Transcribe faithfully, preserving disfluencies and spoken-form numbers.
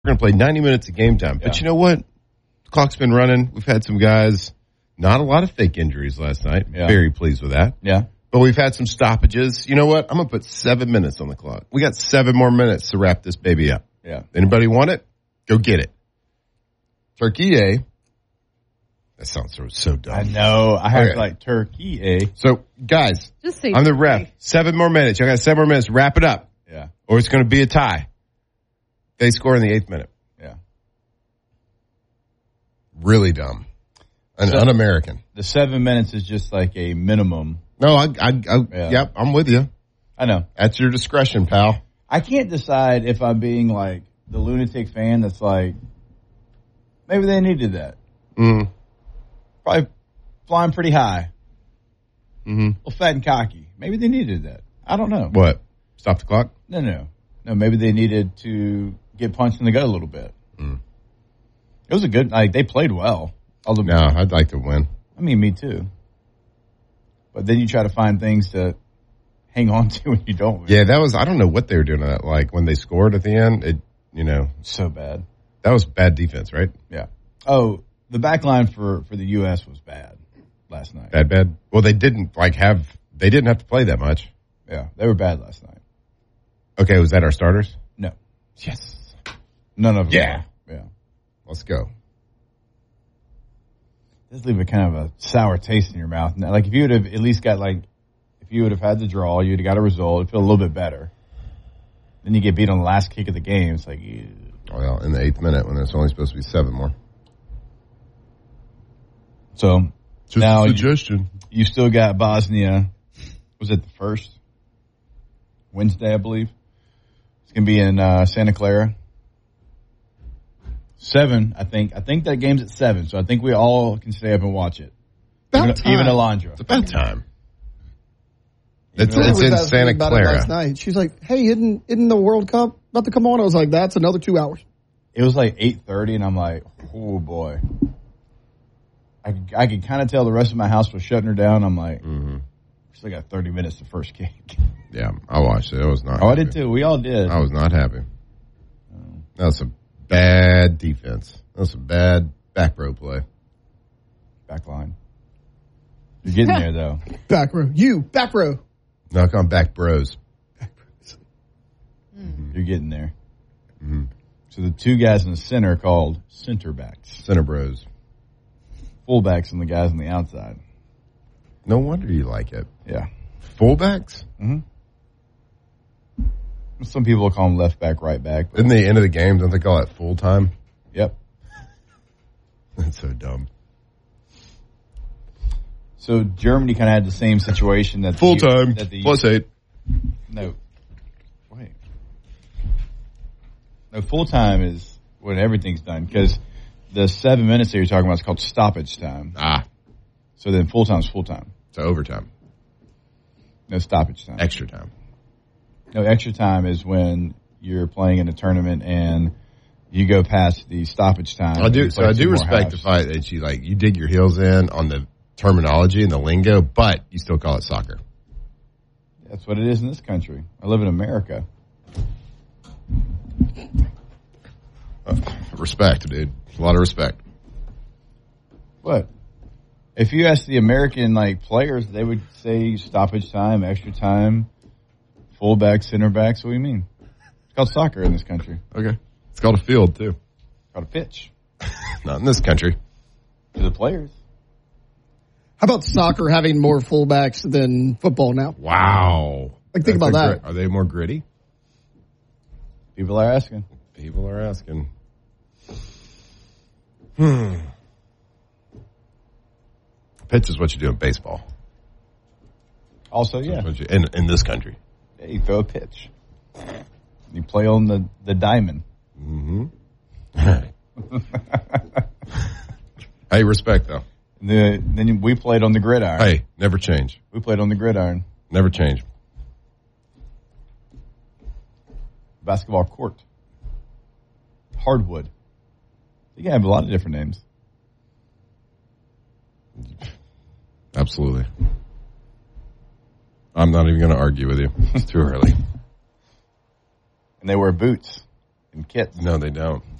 We're going to play ninety minutes of game time. Yeah. But you know what? The clock's been running. We've had some guys, not a lot of fake injuries last night. Yeah. Very pleased with that. Yeah. But we've had some stoppages. You know what? I'm going to put seven minutes on the clock. We got seven more minutes to wrap this baby up. Yeah. Anybody want it? Go get it. Turkey A. That sounds so, so dumb. I know. I heard Okay. like turkey, eh? So, guys, Just say I'm the turkey. ref. Seven more minutes. Y'all got seven more minutes. Wrap it up. Yeah. Or it's going to be a tie. They score in the eighth minute. Yeah. Really dumb. And So- un-American. The seven minutes is just like a minimum. No, I, I, I Yeah. yep, I'm with you. I know. At your discretion, pal. I can't decide if I'm being like the lunatic fan that's like, maybe they needed that. Mm. Probably flying pretty high. Mm-hmm. A little fat and cocky. Maybe they needed that. I don't know. What? Stop the clock? No, no. No, maybe they needed to get punched in the gut a little bit. Mm. It was a good, like, they played well. Although, No, I'd like to win. I mean, me too. But then you try to find things to hang on to when you don't win. Yeah, that was, I don't know what they were doing. That. Like, when they scored at the end, it, you know, So bad. that was bad defense, right? Yeah. Oh, the back line for, for the U S was bad last night. Bad, bad. Well, they didn't, like, have, they didn't have to play that much. Yeah, they were bad last night. Okay, was that our starters? No. Yes. None of them. Yeah. were. Yeah. Let's go. Does leave a kind of a sour taste in your mouth. Now, like, if you would have at least got, like, if you would have had the draw, you'd have got a result, it'd feel a little bit better. Then you get beat on the last kick of the game. It's like, ew. Well, in the eighth minute when there's only supposed to be seven more. So, Just now a you, suggestion. you still got Bosnia. Was it the first? Wednesday, I believe. It's going to be in uh, Santa Clara. Seven, I think. I think that game's at seven, so I think we all can stay up and watch it. About Even, time. even Alondra. It's about time. It's, Even it's Julie in was asking me Santa about it Clara. last night. She's like, "Hey, isn't isn't the World Cup about to come on?" I was like, "That's another two hours." It was like eight thirty, and I'm like, oh, boy. I could, I could kind of tell the rest of my house was shutting her down. I'm like, Mm-hmm. we still got thirty minutes to first kick. Yeah, I watched it. I was not Oh, I happy. did too. We all did. I was not happy. That was some bad defense. That was some bad back row play. Back line. You're getting there, though. Back row, you back row. Knock on back bros. You're getting there. Mm-hmm. So the two guys in the center are called center backs. Center bros. Fullbacks and the guys on the outside. No wonder you like it. Yeah. Fullbacks? Mm-hmm. Some people call them left back, right back. But, Isn't the end of the game, don't they call it full time? yep. That's so dumb. So Germany kind of had the same situation that the- Full time, that the plus eight. No. Wait. No, full time is when everything's done because the seven minutes that you're talking about is called stoppage time. Ah, So then full time is full time. so overtime. No stoppage time. Extra time. No, extra time is when you're playing in a tournament and you go past the stoppage time. I do, and so play I two do more respect the halves. fact that you like, you dig your heels in on the terminology and the lingo, but you still call it soccer. That's what it is in this country. I live in America. Uh, respect, dude. A lot of respect. What? If you ask the American like players, they would say stoppage time, extra time, fullback, center backs. What do you mean? It's called soccer in this country. Okay. It's called a field, too. It's called a pitch Not in this country. to the players. How about soccer having more fullbacks than football now? Wow. Like, think That's about a that. gri- Are they more gritty? People are asking. People are asking. Hmm. Pitch is what you do in baseball. Also, yeah, What you- In, in this country. yeah, you throw a pitch. You play on the, the diamond. Mm-hmm. Hey, respect, though. The, then we played on the gridiron. Hey, never change. We played on the gridiron. Never change. Basketball court. Hardwood. You can have a lot of different names. Absolutely. I'm not even going to argue with you. It's too early. And they wear boots. in kits. No, they don't.